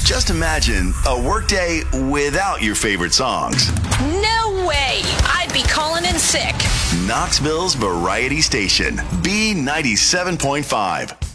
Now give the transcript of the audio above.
Just imagine a workday without your favorite songs. No way! I'd be calling in sick. Knoxville's Variety Station, B97.5.